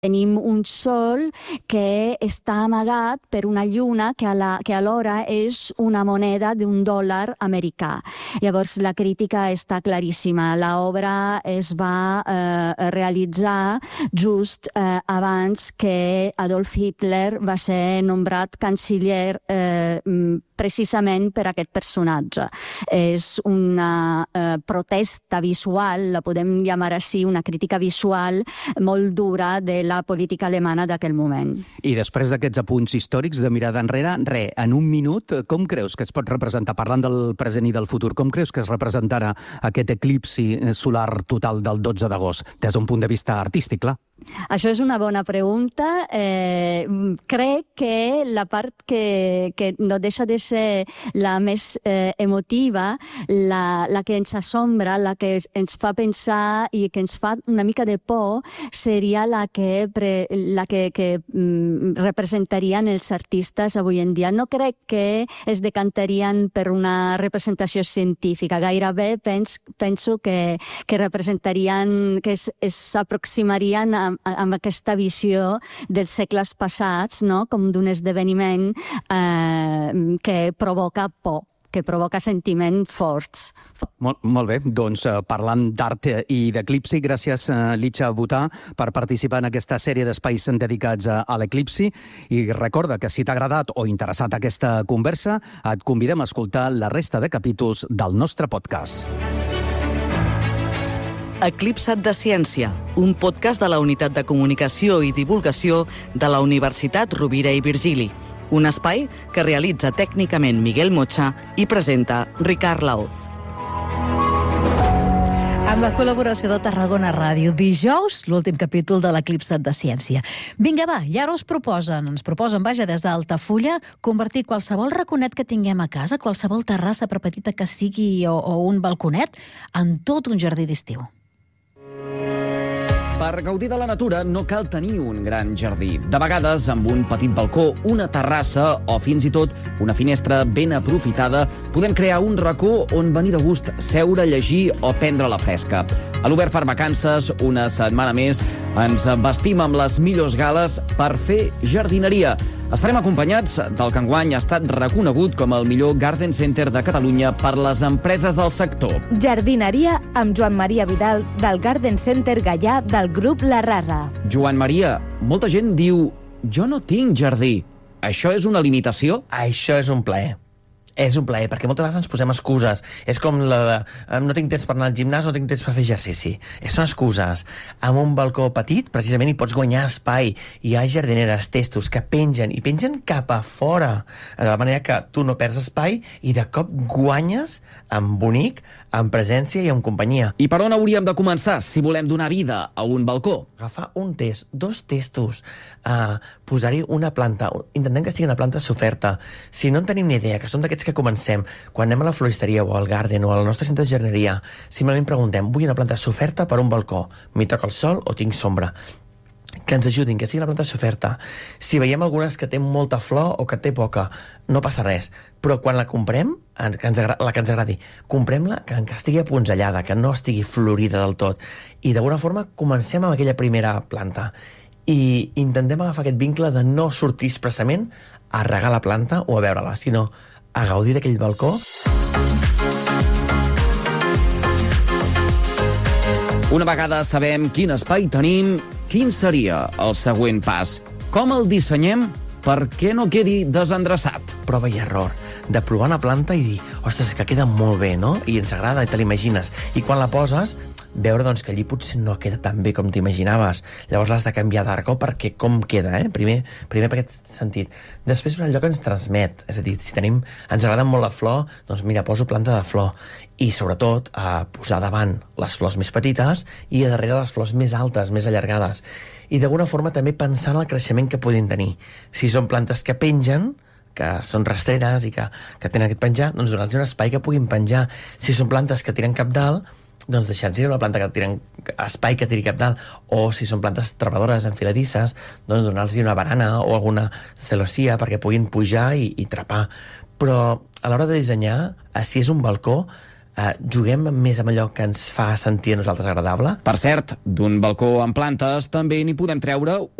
Tenim un sol que està amagat per una lluna que alhora és una moneda d'$1 americà. Llavors, la crítica està claríssima. L'obra es va realitzar just abans que Adolf Hitler va ser nombrat canciller precisament per aquest personatge. És una protesta visual, la podem llamar així, una crítica visual molt dura de la política alemana d'aquell moment. I després d'aquests apunts històrics de mirada enrere, en un minut, com creus que es pot representar, parlant del present i del futur, com creus que es representarà aquest eclipsi solar total del 12 d'agost, des d'un punt de vista artístic, clar? Això és una bona pregunta. Crec que la part que no deixa de ser la més emotiva, la que ens assombra, la que ens fa pensar i que ens fa una mica de por, seria la que representarien els artistes avui en dia. No crec que es decantarien per una representació científica. Gairebé penso que representarien, que s'aproximarien amb aquesta visió dels segles passats, no? Com d'un esdeveniment que provoca por, que provoca sentiments forts. Molt bé, doncs parlant d'art i d'eclipsi, gràcies Licha Botà per participar en aquesta sèrie d'espais dedicats a l'eclipsi, i recorda que si t'ha agradat o interessat aquesta conversa, et convidem a escoltar la resta de capítols del nostre podcast. Eclipsat de Ciència, un podcast de la Unitat de Comunicació i Divulgació de la Universitat Rovira i Virgili. Un espai que realitza tècnicament Miguel Mocha i presenta Ricard Laoz. Amb la col·laboració de Tarragona Ràdio, dijous, l'últim capítol de l'Eclipsat de Ciència. Vinga, va, i ara ens proposen, des d'Altafulla, convertir qualsevol raconet que tinguem a casa, qualsevol terrassa, per petita que sigui, o un balconet, en tot un jardí d'estiu. Per gaudir de la natura no cal tenir un gran jardí. De vegades, amb un petit balcó, una terrassa o fins i tot una finestra ben aprofitada, podem crear un racó on venir de gust, seure, llegir o prendre la fresca. A l'Obert per Vacances, una setmana més, ens vestim amb les millors gales per fer jardineria. Estarem acompanyats del que enguany ha estat reconegut com el millor Garden Center de Catalunya per les empreses del sector. Jardineria amb Joan Maria Vidal, del Garden Center Gaià del grup La Rasa. Joan Maria, molta gent diu: jo no tinc jardí. Això és una limitació? Això és un plaer. És un plaer, perquè moltes vegades ens posem excuses. És com la de no tinc temps per anar al gimnàs, no tinc temps per fer exercici. Són excuses. Amb un balcó petit, precisament, hi pots guanyar espai. Hi ha jardineres, testos, que pengen, i pengen cap a fora, de la manera que tu no perds espai i de cop guanyes amb bonic, amb presència i amb companyia. I per on hauríem de començar si volem donar vida a un balcó? Agafar un test, 2 testos, posar-hi una planta, intentem que sigui una planta s'oferta. Si no en tenim ni idea, que som d'aquests que comencem, quan anem a la floristeria o al garden o a la nostra centre de jardineria, simplement preguntem: vull una planta s'oferta per un balcó, m'hi toca el sol o tinc sombra? Que ens ajudin, que sigui una planta s'oferta. Si veiem algunes que té molta flor o que té poca, no passa res, però quan la comprem, la que ens agradi, comprem-la que estigui apunzellada, que no estigui florida del tot, i d'alguna forma comencem amb aquella primera planta i intentem agafar aquest vincle de no sortir expressament a regar la planta o a veure-la, sinó a gaudir d'aquell balcó. Una vegada sabem quin espai tenim, quin seria el següent pas? Com el dissenyem perquè no quedi desendreçat? Prova i error, de provar una planta i dir: ostres, que queda molt bé, no? I ens agrada, i te l'imagines. I quan la poses, veure doncs, que allí potser no queda tan bé com t'imaginaves. Llavors l'has de canviar d'arco perquè com queda, primer per aquest sentit. Després per allò que ens transmet, és a dir, si ens agrada molt la flor, doncs mira, poso planta de flor. I sobretot posar davant les flors més petites i a darrere les flors més altes, més allargades. I d'alguna forma també pensar en el creixement que podin tenir. Si són plantes que pengen, que són rastreres i que tenen aquest penjar, doncs donar-los un espai que puguin penjar. Si són plantes que tiren cap dalt, doncs deixar-los una planta que tiren espai que tiri cap dalt, o si són plantes trepadores enfiladisses, doncs donar-los una barana o alguna celosia perquè puguin pujar i trepar. Però a l'hora de dissenyar, si és un balcó, juguem més amb allò que ens fa sentir a nosaltres agradable. Per cert, d'un balcó amb plantes també n'hi podem treure